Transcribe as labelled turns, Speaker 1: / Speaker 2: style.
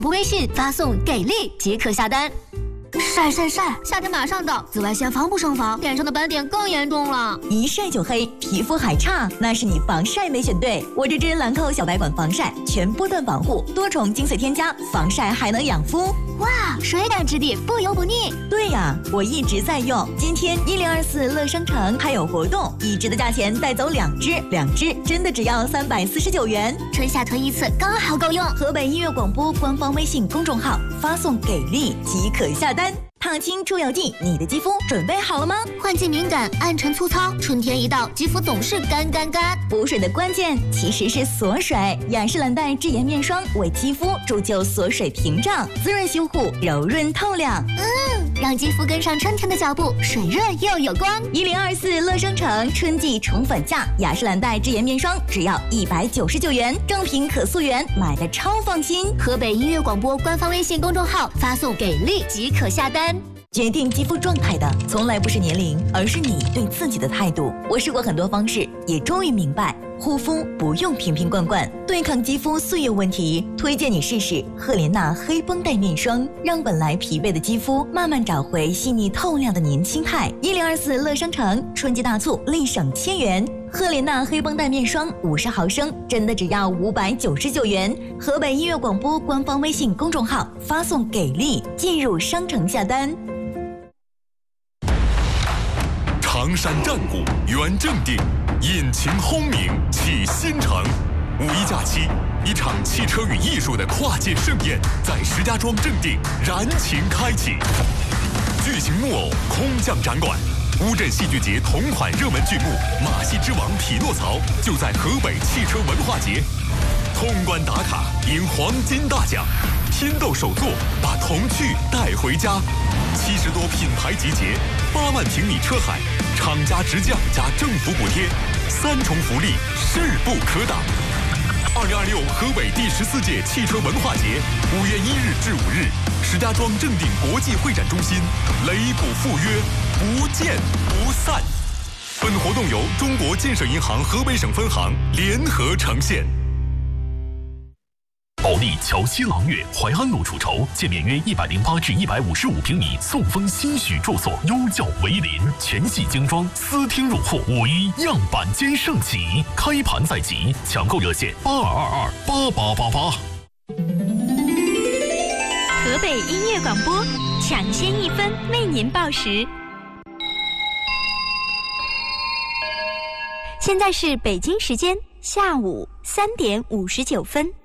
Speaker 1: 微信发送“给力”即可下单。晒晒晒！夏天马上到，紫外线防不胜防，脸上的斑点更严重了。
Speaker 2: 一晒就黑，皮肤还差，那是你防晒没选对。我这支兰蔻小白管防晒，全波段防护，多重精粹添加，防晒还能养肤。
Speaker 1: 哇，水感质地，不油不腻。
Speaker 2: 对呀，我一直在用。今天1024乐商城还有活动，一支的价钱带走2支，2支真的只要349元。
Speaker 1: 春夏囤一次刚好够用。
Speaker 2: 河北音乐广播官方微信公众号发送“给力”即可下单。烫青出油剂，你的肌肤准备好了吗？
Speaker 1: 换季敏感，暗沉粗糙，春天一到，肌肤总是干。
Speaker 2: 补水的关键其实是锁水，雅诗兰黛智妍面霜为肌肤铸就锁水屏障，滋润修护，柔润透亮。
Speaker 1: 让肌肤跟上春天的脚步，水润又有光。
Speaker 2: 1024乐商城春季宠粉价，雅诗兰黛智妍面霜只要199元，正品可溯源，买的超放心。
Speaker 1: 河北音乐广播官方微信公众号发送“给力”即可下单。
Speaker 2: 决定肌肤状态的从来不是年龄，而是你对自己的态度。我试过很多方式，也终于明白，护肤不用瓶瓶罐罐，对抗肌肤岁月问题，推荐你试试赫莲娜黑绷带面霜，让本来疲惫的肌肤慢慢找回细腻透亮的年轻态。1024乐商城春季大促，立省1000元。赫莲娜黑绷带面霜50毫升，真的只要599元。河北音乐广播官方微信公众号发送“给力”进入商城下单。
Speaker 3: 常山战鼓原正定，引擎轰鸣启新城。五一假期，一场汽车与艺术的跨界盛宴在石家庄正定燃情开启。巨型木偶空降展馆，乌镇戏剧节同款热门剧目《马戏之王匹诺曹》就在河北汽车文化节。通关打卡赢黄金大奖，拼斗手作把童趣带回家。70多品牌集结，8万平米车海，厂家直降加政府补贴，3重福利势不可挡。2026河北第14届汽车文化节5月1日至5日，石家庄正定国际会展中心，雷补赴约，不见不散。本活动由中国建设银行河北省分行联合呈现。保利桥西朗悦淮安路出售，建面约108至155平米，送风欣许住所，优教为邻，全系精装，私厅入户，5·1样板间盛起，开盘在即，抢购热线82228888。
Speaker 4: 河北音乐广播，抢先1分为您报时。现在是北京时间下午3点59分。